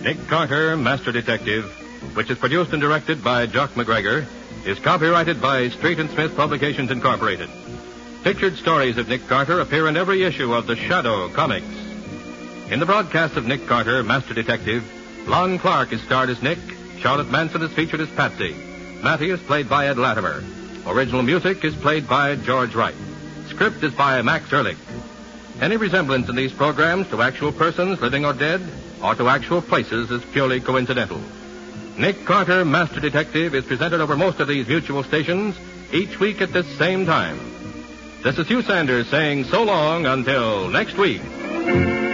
Nick Carter, Master Detective, which is produced and directed by Jock McGregor, is copyrighted by Street and Smith Publications, Incorporated. Pictured stories of Nick Carter appear in every issue of The Shadow comics. In the broadcast of Nick Carter, Master Detective, Lon Clark is starred as Nick, Charlotte Manson is featured as Patsy, Matty is played by Ed Latimer. Original music is played by George Wright. Script is by Max Ehrlich. Any resemblance in these programs to actual persons, living or dead, or to actual places is purely coincidental. Nick Carter, Master Detective, is presented over most of these mutual stations each week at this same time. This is Hugh Sanders saying so long until next week.